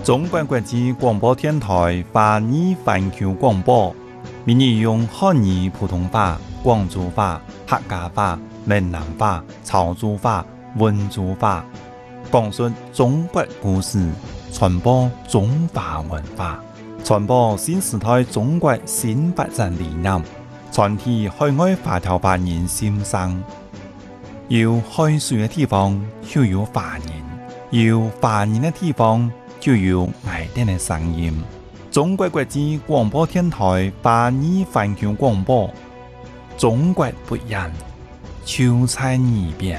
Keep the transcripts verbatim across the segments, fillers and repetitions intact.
中国国际广播电台华语环球广播，闽语用汉语、普通话、广州话、客家话、闽南话、潮州话、温州话，讲述中国故事，传播中华文化，传播新时代中国新发展理念，传递海外华侨华人心声。有海水的地方就有华人，有华人的地方就有爱哋的声音。中国国际广播电台华语环球广播，中国不一样，就在耳边。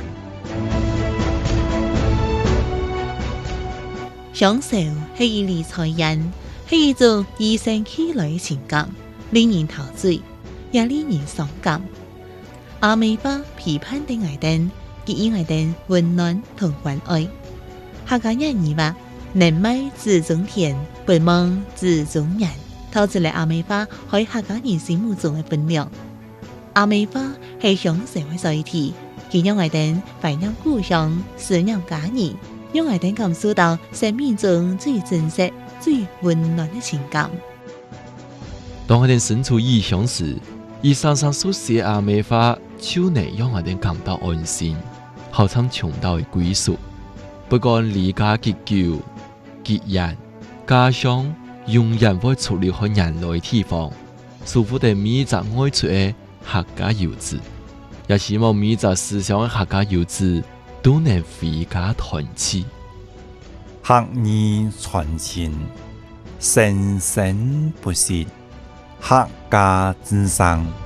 享受係一理財人，係一種與生俱來嘅情感，令人陶醉，也令人傷感。阿美巴批判的愛燈，給予愛燈溫暖同關愛。客家人語話：能賣自種田，不忘自種人，透出嚟阿美巴喺客家人心目中嘅分量。阿美巴係享受嘅載體，佢讓愛燈懷念故鄉，思念家人。讓愛燈感受到生命中最真實、最溫暖的情感。 當愛燈身處異鄉時，伊常常所寫阿美話，就能讓愛燈感到安心，好像尋到嘅歸屬。不管離家幾久、幾遠，家鄉永遠會出離開人類嘅地方。祝福哋每一個愛出嘅客家遊子，也希望每一個思想嘅客家遊子都能回家團聚， 客語傳情，生生不息，客家之聲。